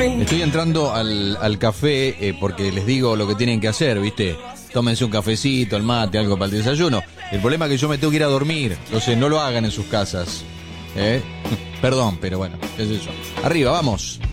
Estoy entrando al café porque les digo lo que tienen que hacer, ¿viste? Tómense un cafecito, el mate, algo para el desayuno. El problema es que yo me tengo que ir a dormir, entonces no lo hagan en sus casas. Perdón, pero bueno, qué sé yo. Arriba, vamos.